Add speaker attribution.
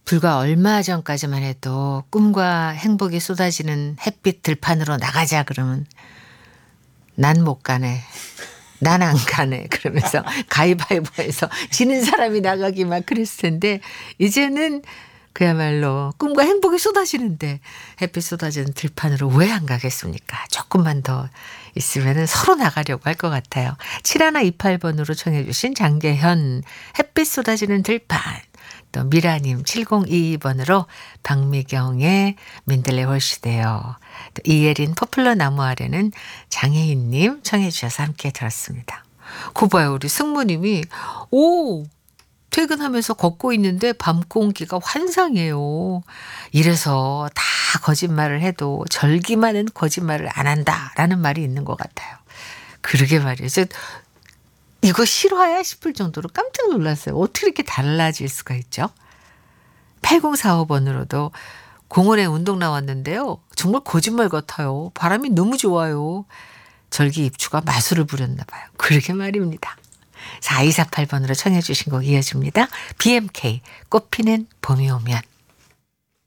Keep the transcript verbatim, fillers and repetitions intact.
Speaker 1: 불과 얼마 전까지만 해도 꿈과 행복이 쏟아지는 햇빛 들판으로 나가자 그러면 난 못 가네. 난 안 가네. 그러면서 가위바위보해서 지는 사람이 나가기 막 그랬을 텐데 이제는 그야말로 꿈과 행복이 쏟아지는데 햇빛 쏟아지는 들판으로 왜 안 가겠습니까? 조금만 더 있으면 서로 나가려고 할 것 같아요. 칠일이팔 번으로 청해 주신 장계현 햇빛 쏟아지는 들판, 또 미라님 칠공이이 번으로 박미경의 민들레 홀시대요. 또 이예린 포플러 나무 아래는 장혜인님 청해 주셔서 함께 들었습니다. 그 봐요. 우리 승무님이 오 퇴근하면서 걷고 있는데 밤 공기가 환상이에요. 이래서 다 거짓말을 해도 절기만은 거짓말을 안 한다라는 말이 있는 것 같아요. 그러게 말이죠. 이거 실화야 싶을 정도로 깜짝 놀랐어요. 어떻게 이렇게 달라질 수가 있죠? 팔공사오 번으로도 공원에 운동 나왔는데요. 정말 거짓말 같아요. 바람이 너무 좋아요. 절기 입추가 마술을 부렸나 봐요. 그러게 말입니다. 사이사팔 번으로 청해 주신 곡 이어집니다. 비엠케이 꽃피는 봄이 오면.